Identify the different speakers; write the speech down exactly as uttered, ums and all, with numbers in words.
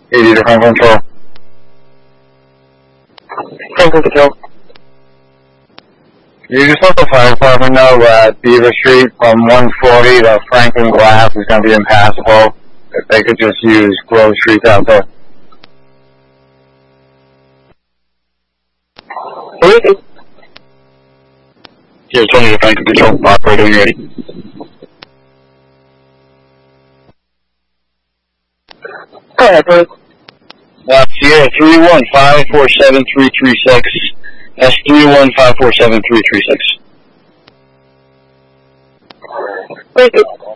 Speaker 1: eighty to Franklin Control.
Speaker 2: Franklin Control.
Speaker 1: You just let the fire department know that Beaver Street from one forty to Franklin Glass is going to be impassable. If they could just use Grove Street out there.
Speaker 2: Anything?
Speaker 1: Here's twenty to Franklin Control. Operator, when you're ready.
Speaker 2: Go ahead, please.
Speaker 1: Uh, Sierra three one five four seven three three six. That's three one five four seven three three six.
Speaker 2: Thank you.